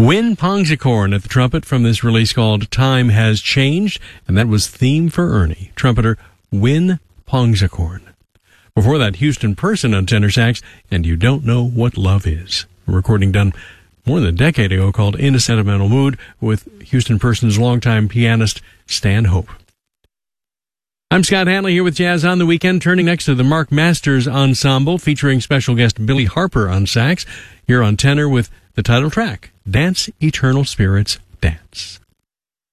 Win Pongsacorn at the trumpet from this release called Time Has Changed, and that was Theme for Ernie, trumpeter Win Pongsacorn. Before that, Houston Person on tenor sax, and You Don't Know What Love Is, a recording done more than a decade ago called In a Sentimental Mood with Houston Person's longtime pianist Stan Hope. I'm Scott Hanley here with Jazz on the Weekend, turning next to the Mark Masters Ensemble featuring special guest Billy Harper on sax, here on tenor with the title track, Dance Eternal Spirits Dance.